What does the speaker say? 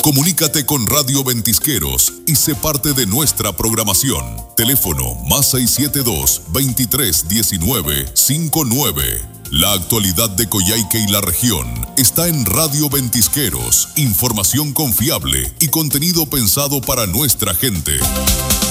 Comunícate con Radio Ventisqueros y sé parte de nuestra programación. Teléfono +672 2319 59. La actualidad de Coyhaique y la región está en Radio Ventisqueros. Información confiable y contenido pensado para nuestra gente.